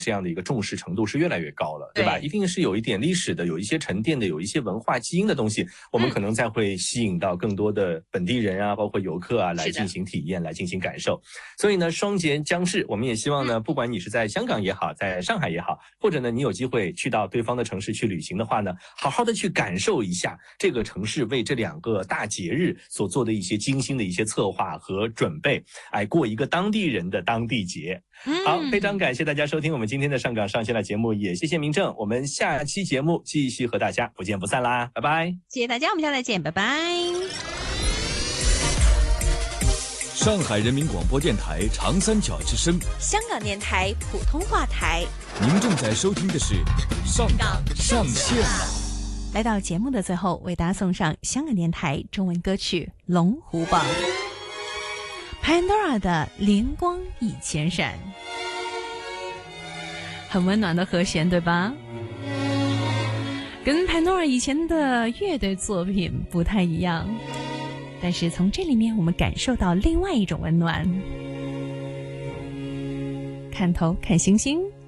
这样的一个重视程度是越来越高了，对吧？一定是有一点历史的，有一些沉淀的，有一些文化基因的东西，我们可能才会吸引到更多的本地人啊，包括游客啊来进行体验，来进行感受。所以呢，双节将至，我们也希望呢，不管你是在香港也好，在上海也好，或者呢你有机会去到对方的城市去旅行的话呢，好好的去感受一下这个城市为这2个大节日所做的一些精心的一些策划和准备，哎，过一个当地人的当地节。好，非常感谢大家收听我们今天的上港上线了节目，也谢谢明正，我们下期节目继续和大家不见不散啦，拜拜。 谢谢大家，我们下次再见，拜拜。 上海人民广播电台长三角之声， 香港电台普通话台。 您正在收听的是上港上线了。 来到节目的最后，为大家送上香港电台中文歌曲《龙虎榜》，Pandora 的《莲光一千闪》，很温暖的和弦，对吧？跟 Pandora 以前的乐队作品不太一样，但是从这里面我们感受到另外一种温暖。看头看星星。